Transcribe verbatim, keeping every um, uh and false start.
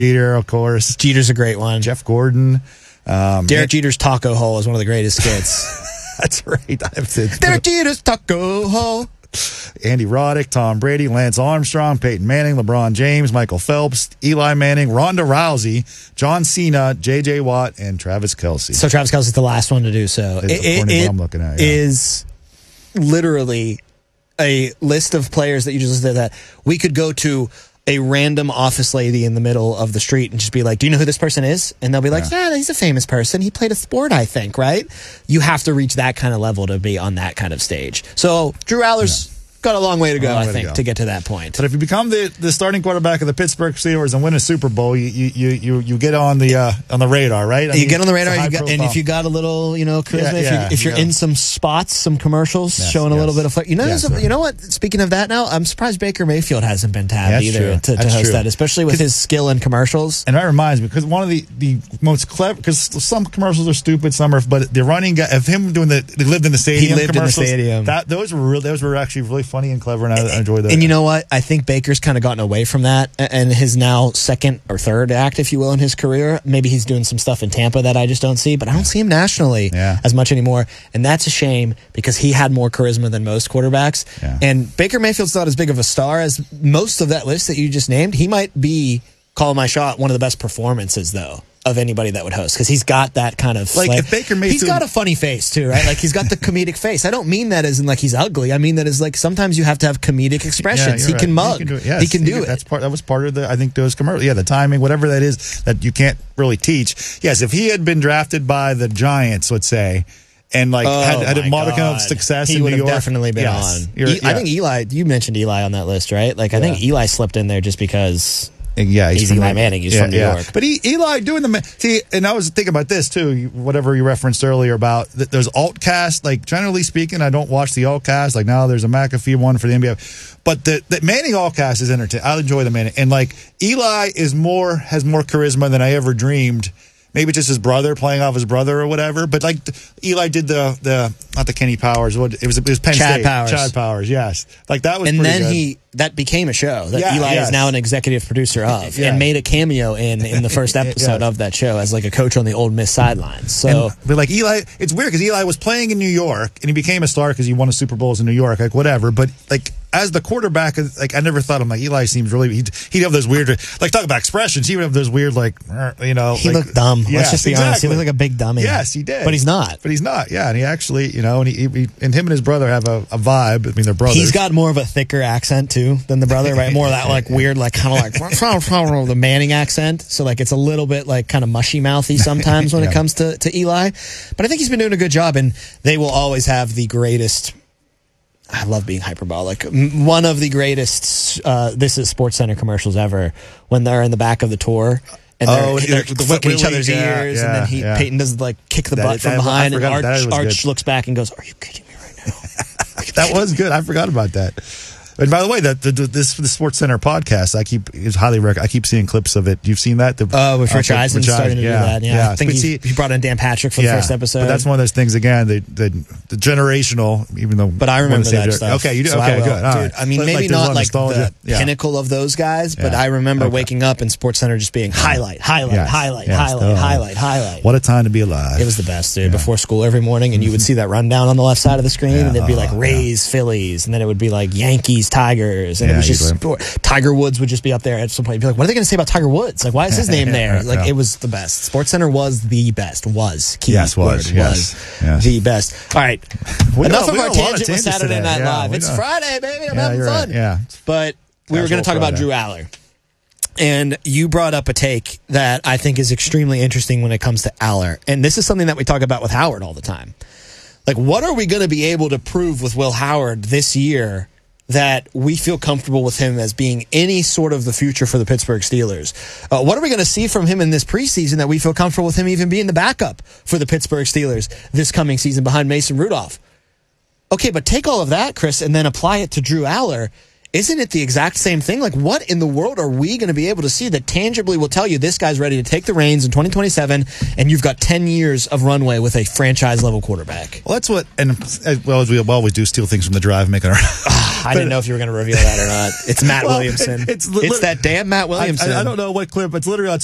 Jeter, of course. Jeter's a great one. Jeff Gordon. Um, Derek Jeter's taco hole is one of the greatest skits. That's right. I've Derek Jeter's taco hole. Andy Roddick, Tom Brady, Lance Armstrong, Peyton Manning, LeBron James, Michael Phelps, Eli Manning, Ronda Rousey, John Cena, J J Watt, and Travis Kelce. So Travis Kelce's the last one to do so. It, it it I'm looking at, yeah. is literally a list of players that you just listed that we could go to a random office lady in the middle of the street and just be like, do you know who this person is? And they'll be like, yeah, yeah he's a famous person. He played a sport, I think, right? You have to reach that kind of level to be on that kind of stage. So Drew Aller's yeah. got a long way to go, I think, to, to get to that point. But if you become the, the starting quarterback of the Pittsburgh Steelers and win a Super Bowl, you you you, you get on the uh, on the radar, right? I you mean, get on the radar, you got, and if you got a little, you know, charisma, yeah, if, yeah, you, if you're yeah. in some spots, some commercials, yes, showing yes. a little bit of flair. You know, yes, you know what? Speaking of that now, I'm surprised Baker Mayfield hasn't been tabbed yeah, either to, to host true. that, especially with his skill in commercials. And that reminds me, because one of the, the most clever, because some commercials are stupid, some are, but the running guy, of him doing the, they lived in the stadium he lived commercials, in the stadium. That, those, were real, those were actually really funny and clever, and I, I enjoyed those. And you know what? I think Baker's kind of gotten away from that, and his now second or third act, if you will, in his career. Maybe he's doing some stuff in Tampa that I just don't see, but I don't see him nationally yeah. as much anymore, and that's a shame because he had more charisma than most quarterbacks. Yeah. And Baker Mayfield's not as big of a star as most of that list that you just named. He might be, call my shot, one of the best performances, though, of anybody that would host, because he's got that kind of like flavor. If Baker Mayfield, he's got a funny face too, right? Like he's got the comedic face. I don't mean that as in like he's ugly. I mean that as like sometimes you have to have comedic expressions. Yeah, he, right. can mug. he can do it. Yes, he can do he, it. That's part. That was part of the. I think those commercials. Yeah, the timing, whatever that is, that you can't really teach. Yes, if he had been drafted by the Giants, let's say, and like oh had, had a modicum God. of success he in would New have York, definitely been yes, on. yeah. I think Eli. You mentioned Eli on that list, right? Like I yeah. think Eli slipped in there just because. Yeah, he's, he's from Eli New Manning. He's yeah, from New yeah. York. But he, Eli doing the see, and I was thinking about this too. Whatever you referenced earlier about th- there's altcast. Like generally speaking, I don't watch the altcast. Like now, there's a McAfee one for the N B A, but the, the Manning altcast is entertaining. I enjoy the Manning, and like Eli is more has more charisma than I ever dreamed. Maybe just his brother playing off his brother or whatever. But like Eli did the the not the Kenny Powers. What it was it was Penn Chad State. Powers. Chad Powers. Yes, like that was. And pretty then good. he that became a show that Yeah, Eli yes. is now an executive producer of, Yeah. and made a cameo in in the first episode Yes. of that show as like a coach on the Ole Miss sidelines. So, And, but like Eli, it's weird because Eli was playing in New York and he became a star because he won a Super Bowls in New York, like whatever. But like as the quarterback, like I never thought of him like Eli seems really. He'd, he'd have those weird, like talk about expressions. He would have those weird, like you know. he like, looked dumb. Yes, Let's just be exactly. honest. He looked like a big dummy. Yes, he did. But he's not. But he's not. Yeah, and he actually, you know, and he, he and him and his brother have a, a vibe. I mean, they're brothers. He's got more of a thicker accent too than the brother, right? More of that like weird, like kind of like the Manning accent. So like it's a little bit like kind of mushy mouthy sometimes when yeah. it comes to to Eli. But I think he's been doing a good job, and they will always have the greatest. I love being hyperbolic. One of the greatest uh, This Is SportsCenter commercials ever when they're in the back of the tour. And they're, Oh, they're the- the- flicking each really- other's yeah, ears, yeah, and then he yeah. Peyton does like kick the That- butt from that- I behind, and forgot- that Arch, was Arch good. looks back and goes, "Are you kidding me right now?" That was good. I forgot about that. And by the way, the, the, this the Sports Center podcast, I keep is highly rec- I keep seeing clips of it. You've seen that? The, Oh, uh, with Rich uh, Eisen Rich starting to yeah, do that. Yeah, yeah. I think But he, see, he brought in Dan Patrick for the yeah, first episode. But that's one of those things again. The the, the generational, even though. But I remember that gen- stuff. Okay, you do. So okay, I will. good. All Dude, right. I mean, But, maybe like, there's a lot not of like nostalgia. the Yeah. pinnacle of those guys, but Yeah. I remember Okay. waking up in SportsCenter just being highlight, highlight, Yes. highlight, Yes. highlight, Oh. highlight, highlight. What a time to be alive. It was the best, dude. Before school every morning, and you would see that rundown on the left side of the screen, Yeah. and it'd be like Oh, Rays, Phillies, and then it would be like Yankees, Tigers, and Yeah, it was just usually. Tiger Woods would just be up there at some point. You'd be like, what are they going to say about Tiger Woods? Like, why is his name there? Like, Yeah. it was the best. SportsCenter was the best. Was key Yes, was, word, yes, was yes. the best. All right, We enough don't- of we our don't want tangent with tangents Saturday today. Night Yeah, Live. we It's don't. Friday, baby. I'm Yeah, having you're fun. right. Yeah. But we were Casual going to talk about Friday. Drew Aller. And you brought up a take that I think is extremely interesting when it comes to Aller. And this is something that we talk about with Howard all the time. Like, what are we going to be able to prove with Will Howard this year that we feel comfortable with him as being any sort of the future for the Pittsburgh Steelers? Uh, what are we going to see from him in this preseason that we feel comfortable with him even being the backup for the Pittsburgh Steelers this coming season behind Mason Rudolph? Okay, but take all of that, Chris, and then apply it to Drew Aller. isn't it the exact same thing? Like, what in the world are we going to be able to see that tangibly will tell you this guy's ready to take the reins in twenty twenty-seven, and you've got ten years of runway with a franchise-level quarterback? Well, that's what, and as well as we always do, steal things from the drive, make it our. I didn't know if you were going to reveal that or not. It's Matt Well, Williamson. it- it's It's, li- that damn Matt Williamson. I, I, I don't know what clip, but it's literally on